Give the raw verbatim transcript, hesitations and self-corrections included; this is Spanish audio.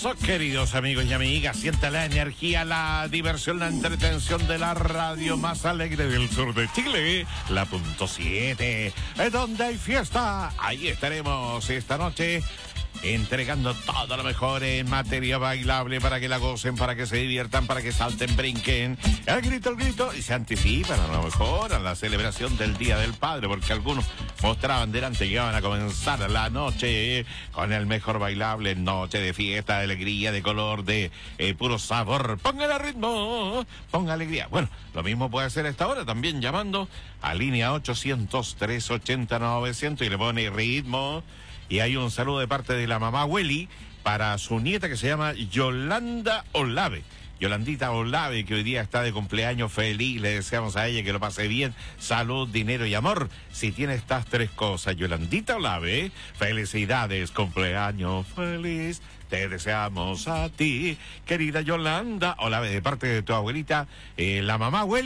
Eso, queridos amigos y amigas, sienta la energía, la diversión, la entretención de la radio más alegre del sur de Chile, la punto siete, donde hay fiesta. Ahí estaremos esta noche entregando todo lo mejor en materia bailable para que la gocen, para que se diviertan, para que salten, brinquen, el grito, el grito, y se anticipan a lo mejor a la celebración del Día del Padre, porque algunos mostraban delante que iban a comenzar la noche con el mejor bailable, noche de fiesta, de alegría, de color, de eh, puro sabor. Póngale ritmo, ponga alegría. Bueno, lo mismo puede hacer a esta hora también llamando a línea ochocientos, trescientos ochenta, novecientos y le pone ritmo. Y hay un saludo de parte de la mamá Welly para su nieta que se llama Yolanda Olave. Yolandita Olave, que hoy día está de cumpleaños feliz. Le deseamos a ella que lo pase bien. Salud, dinero y amor. Si tiene estas tres cosas, Yolandita Olave, felicidades, cumpleaños feliz. Te deseamos a ti, querida Yolanda Olave, de parte de tu abuelita, eh, la mamá Welly.